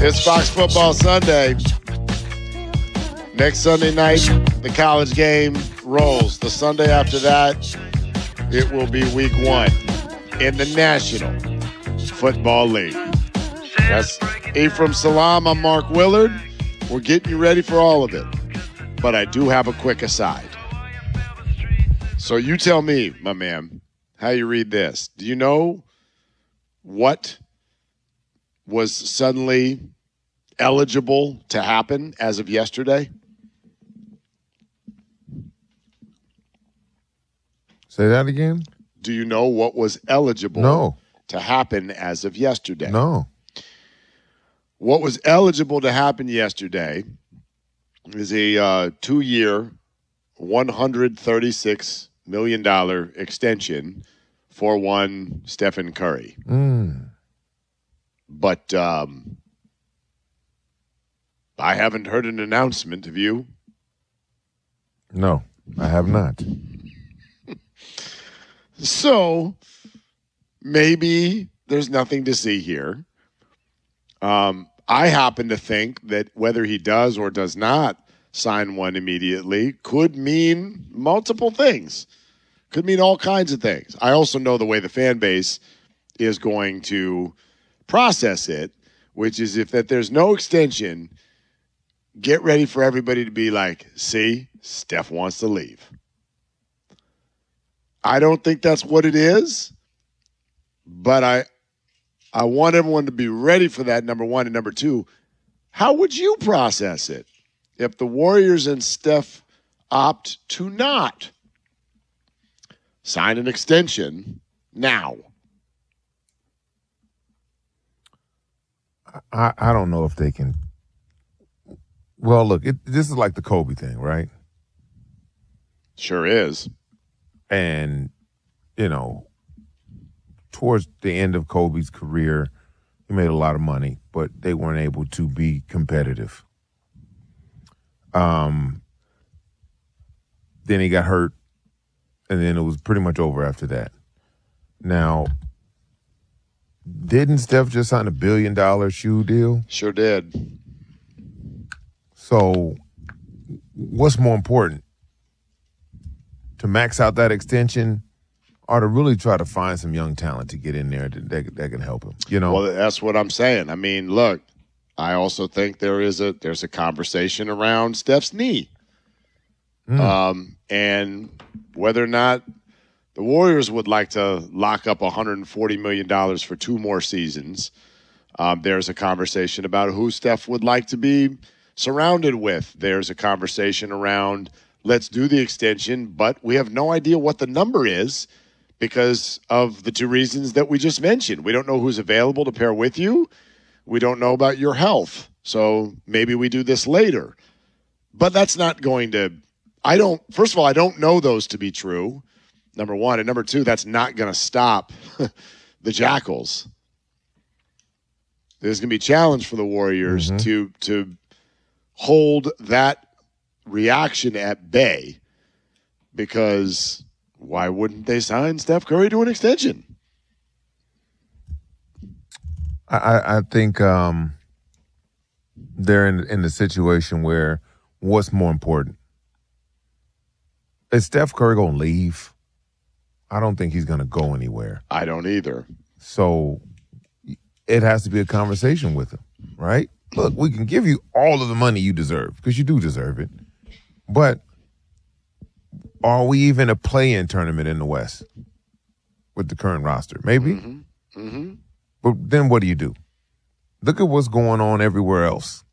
It's Fox Football Sunday. Next Sunday night, the college game rolls. The Sunday after that, it will be week 1 in the National Football League. That's Ephraim Salam. I'm Mark Willard. We're getting you ready for all of it. But I do have a quick aside. So you tell me, my man, how you read this. Do you know what was suddenly eligible to happen as of yesterday? Say that again? Do you know what was eligible to happen as of yesterday? No. What was eligible to happen yesterday is a 2-year, $136 million extension for one Stephen Curry. But I haven't heard an announcement. Have you? No, I have not. So maybe there's nothing to see here. I happen to think that whether he does or does not sign one immediately could mean multiple things. Could mean all kinds of things. I also know the way the fan base is going to process it, which is if that there's no extension, get ready for everybody to be like, see, Steph wants to leave. I don't think that's what it is, but I want everyone to be ready for that, number one. And number two, how would you process it if the Warriors and Steph opt to not sign an extension now? I don't know if they can. Well, look, this is like the Kobe thing, right? Sure is. And, you know, towards the end of Kobe's career, he made a lot of money, but they weren't able to be competitive. Then he got hurt, and then it was pretty much over after that. Now, didn't Steph just sign $1 billion shoe deal? Sure did. So what's more important? To max out that extension or to really try to find some young talent to get in there that can help him? You know? Well, that's what I'm saying. I mean, look, I also think there's a conversation around Steph's knee. And whether or not the Warriors would like to lock up $140 million for 2 more seasons. There's a conversation about who Steph would like to be surrounded with. There's a conversation around let's do the extension, but we have no idea what the number is because of the 2 reasons that we just mentioned. We don't know who's available to pair with you. We don't know about your health. So maybe we do this later. But that's not going to – first of all, I don't know those to be true. Number one. And number two, that's not going to stop the Jackals. There's going to be a challenge for the Warriors to hold that reaction at bay because why wouldn't they sign Steph Curry to an extension? I think they're in the situation where what's more important? Is Steph Curry going to leave? I don't think he's going to go anywhere. I don't either. So it has to be a conversation with him, right? Look, we can give you all of the money you deserve because you do deserve it. But are we even a play-in tournament in the West with the current roster? Maybe. But then what do you do? Look at what's going on everywhere else.